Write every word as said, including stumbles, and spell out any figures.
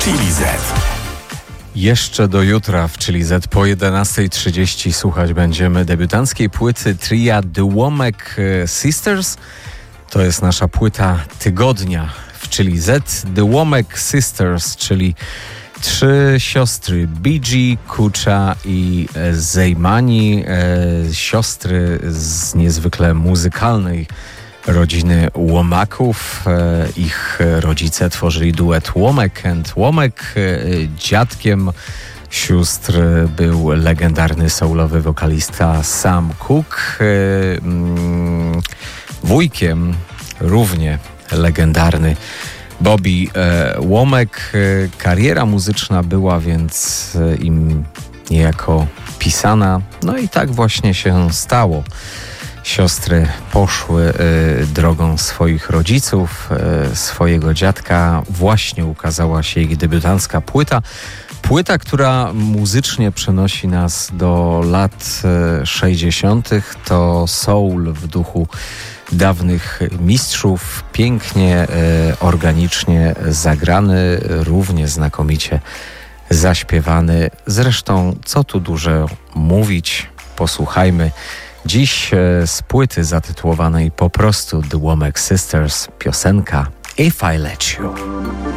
Chili Z. Jeszcze do jutra w Chili Z po jedenastej trzydzieści słuchać będziemy debiutanckiej płyty tria The Womack Sisters. To jest nasza płyta tygodnia w Chili Z. The Womack Sisters, czyli trzy siostry, Bee Gee, Kucha i Zeymani, e, siostry z niezwykle muzykalnej rodziny Womacków. E, ich rodzice tworzyli duet Womack and Womack. E, dziadkiem sióstr był legendarny soulowy wokalista Sam Cooke. E, mm, wujkiem równie legendarny Bobby e, Womack. E, kariera muzyczna była więc e, im niejako pisana. No i tak właśnie się stało. Siostry poszły e, drogą swoich rodziców, e, swojego dziadka. Właśnie ukazała się ich debiutancka płyta. Płyta, która muzycznie przenosi nas do lat e, sześćdziesiątych. To soul w duchu dawnych mistrzów, pięknie, e, organicznie zagrany, równie znakomicie zaśpiewany. Zresztą, co tu dużo mówić, posłuchajmy dziś e, z płyty zatytułowanej po prostu The Womack Sisters, piosenka If I Let You.